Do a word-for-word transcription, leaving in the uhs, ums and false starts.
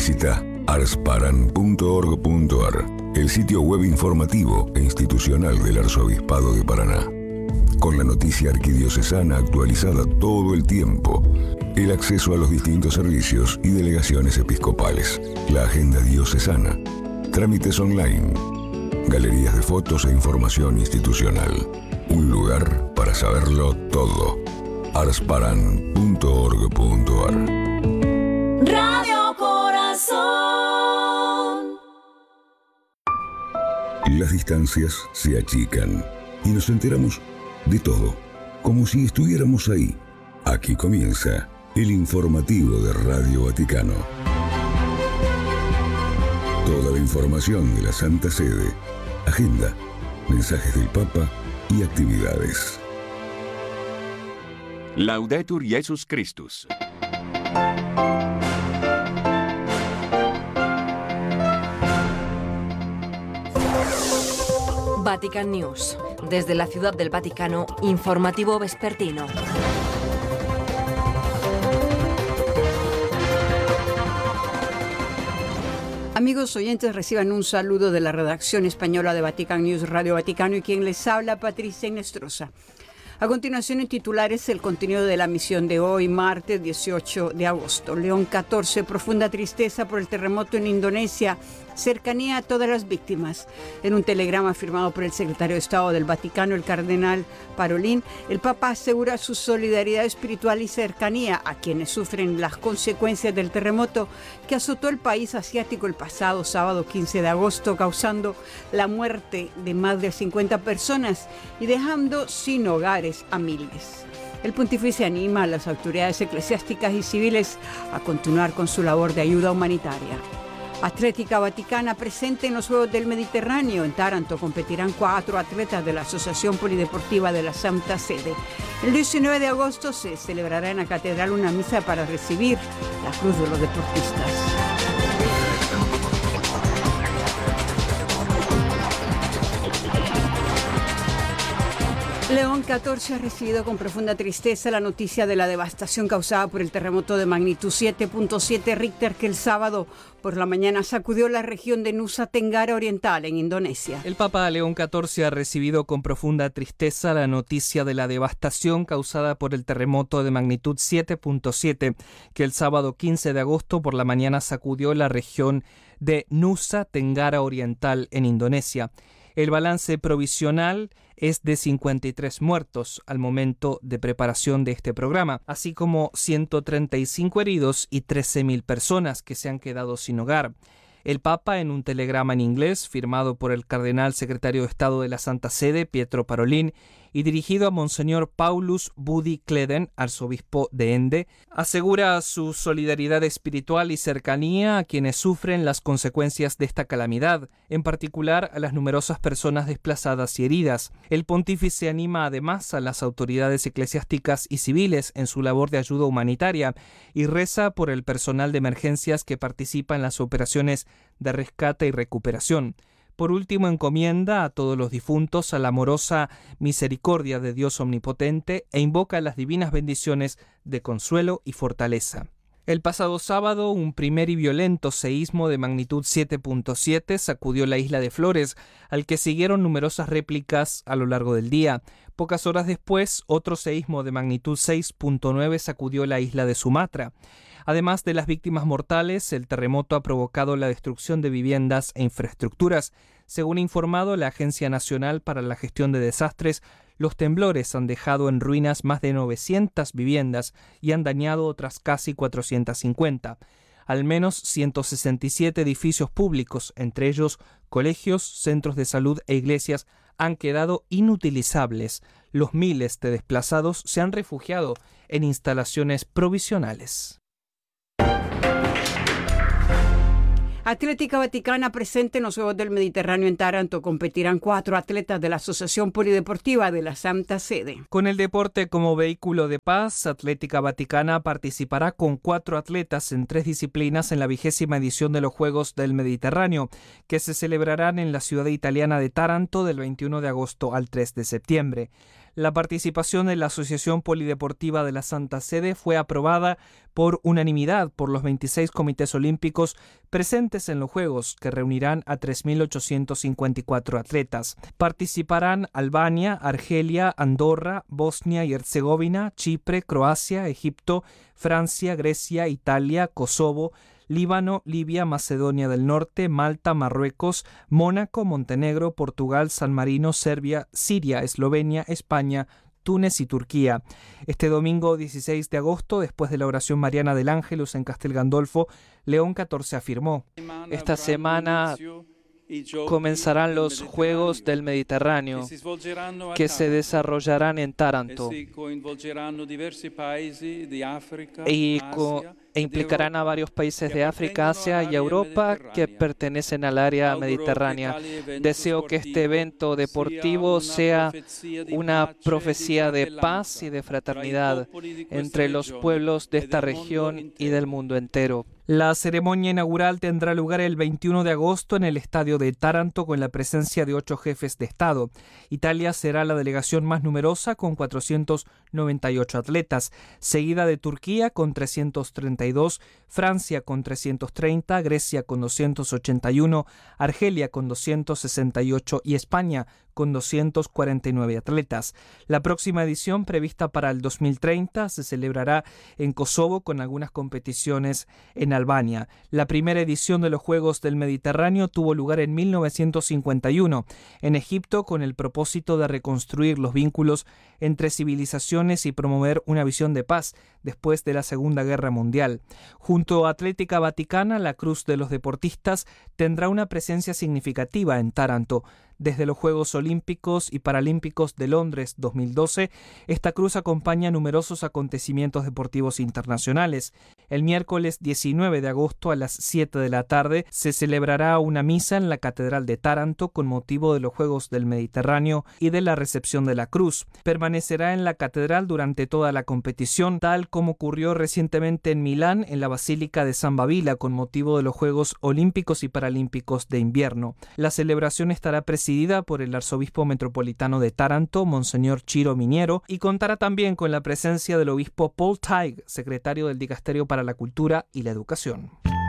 Visita arsparan punto org punto ar, el sitio web informativo e institucional del Arzobispado de Paraná. Con la noticia arquidiocesana actualizada todo el tiempo, el acceso a los distintos servicios y delegaciones episcopales, la agenda diocesana, trámites online, galerías de fotos e información institucional. Un lugar para saberlo todo. arsparan punto org punto ar. Radio Corazón. Las distancias se achican y nos enteramos de todo, como si estuviéramos ahí. Aquí comienza el informativo de Radio Vaticano. Toda la información de la Santa Sede, agenda, mensajes del Papa y actividades. Laudetur Jesus Christus. Vatican News. Desde la Ciudad del Vaticano, informativo vespertino. Amigos oyentes, reciban un saludo de la redacción española de Vatican News, Radio Vaticano, y quien les habla, Patricia Inestrosa. A continuación, en titulares, el contenido de la misión de hoy, martes dieciocho de agosto. León catorce, profunda tristeza por el terremoto en Indonesia, cercanía a todas las víctimas. En un telegrama firmado por el secretario de Estado del Vaticano, el cardenal Parolin, el Papa asegura su solidaridad espiritual y cercanía a quienes sufren las consecuencias del terremoto que azotó el país asiático el pasado sábado quince de agosto, causando la muerte de más de cincuenta personas y dejando sin hogares a miles. El pontífice anima a las autoridades eclesiásticas y civiles a continuar con su labor de ayuda humanitaria. Atlética Vaticana presente en los Juegos del Mediterráneo. En Taranto competirán cuatro atletas de la Asociación Polideportiva de la Santa Sede. El diecinueve de agosto se celebrará en la catedral una misa para recibir la cruz de los deportistas. León catorce ha recibido con profunda tristeza la noticia de la devastación causada por el terremoto de magnitud siete punto siete Richter que el sábado por la mañana sacudió la región de Nusa Tenggara Oriental en Indonesia. El Papa León catorce ha recibido con profunda tristeza la noticia de la devastación causada por el terremoto de magnitud siete punto siete que el sábado quince de agosto por la mañana sacudió la región de Nusa Tenggara Oriental en Indonesia. El balance provisional es de cincuenta y tres muertos al momento de preparación de este programa, así como ciento treinta y cinco heridos y trece mil personas que se han quedado sin hogar. El Papa, en un telegrama en inglés firmado por el cardenal secretario de Estado de la Santa Sede, Pietro Parolin, y dirigido a Monseñor Paulus Budi Kleden, arzobispo de Ende, asegura su solidaridad espiritual y cercanía a quienes sufren las consecuencias de esta calamidad, en particular a las numerosas personas desplazadas y heridas. El pontífice anima además a las autoridades eclesiásticas y civiles en su labor de ayuda humanitaria y reza por el personal de emergencias que participa en las operaciones de rescate y recuperación. Por último, encomienda a todos los difuntos a la amorosa misericordia de Dios omnipotente e invoca las divinas bendiciones de consuelo y fortaleza. El pasado sábado, un primer y violento seísmo de magnitud siete punto siete sacudió la isla de Flores, al que siguieron numerosas réplicas a lo largo del día. Pocas horas después, otro seísmo de magnitud seis punto nueve sacudió la isla de Sumatra. Además de las víctimas mortales, el terremoto ha provocado la destrucción de viviendas e infraestructuras. Según ha informado la Agencia Nacional para la Gestión de Desastres, los temblores han dejado en ruinas más de novecientas viviendas y han dañado otras casi cuatrocientas cincuenta. Al menos ciento sesenta y siete edificios públicos, entre ellos colegios, centros de salud e iglesias, han quedado inutilizables. Los miles de desplazados se han refugiado en instalaciones provisionales. Atlética Vaticana presente en los Juegos del Mediterráneo en Taranto. Competirán cuatro atletas de la Asociación Polideportiva de la Santa Sede. Con el deporte como vehículo de paz, Atlética Vaticana participará con cuatro atletas en tres disciplinas en la vigésima edición de los Juegos del Mediterráneo, que se celebrarán en la ciudad italiana de Taranto del veintiuno de agosto al tres de septiembre. La participación en la Asociación Polideportiva de la Santa Sede fue aprobada por unanimidad por los veintiséis comités olímpicos presentes en los Juegos, que reunirán a tres mil ochocientos cincuenta y cuatro atletas. Participarán Albania, Argelia, Andorra, Bosnia y Herzegovina, Chipre, Croacia, Egipto, Francia, Grecia, Italia, Kosovo, Líbano, Libia, Macedonia del Norte, Malta, Marruecos, Mónaco, Montenegro, Portugal, San Marino, Serbia, Siria, Eslovenia, España, Túnez y Turquía. Este domingo dieciséis de agosto, después de la oración mariana del Ángelus en Castel Gandolfo, León catorce afirmó: esta semana comenzarán los Juegos del Mediterráneo, que se desarrollarán en Taranto y co- e implicarán a varios países de África, Asia y Europa que pertenecen al área mediterránea. Deseo que este evento deportivo sea una profecía de paz y de fraternidad entre los pueblos de esta región y del mundo entero. La ceremonia inaugural tendrá lugar el veintiuno de agosto en el estadio de Taranto con la presencia de ocho jefes de Estado. Italia será la delegación más numerosa con cuatrocientos noventa y ocho atletas, seguida de Turquía con trescientos treinta y dos, Francia con trescientos treinta, Grecia con doscientos ochenta y uno, Argelia con doscientos sesenta y ocho y España con doscientos cuarenta y nueve atletas. La próxima edición, prevista para el dos mil treinta, se celebrará en Kosovo con algunas competiciones en Albania. La primera edición de los Juegos del Mediterráneo tuvo lugar en mil novecientos cincuenta y uno en Egipto con el propósito de reconstruir los vínculos entre civilizaciones y promover una visión de paz después de la Segunda Guerra Mundial. Junto a Atlética Vaticana, la Cruz de los Deportistas tendrá una presencia significativa en Taranto. Desde los Juegos Olímpicos y Paralímpicos de Londres dos mil doce, esta cruz acompaña numerosos acontecimientos deportivos internacionales. El miércoles diecinueve de agosto a las siete de la tarde se celebrará una misa en la Catedral de Taranto con motivo de los Juegos del Mediterráneo y de la recepción de la cruz. Permanecerá en la catedral durante toda la competición, tal como ocurrió recientemente en Milán en la Basílica de San Babila con motivo de los Juegos Olímpicos y Paralímpicos de invierno. La celebración estará presidida por el arzobispo metropolitano de Taranto, Monseñor Ciro Miniero, y contará también con la presencia del obispo Paul Tighe, secretario del Dicasterio para la Cultura y la Educación.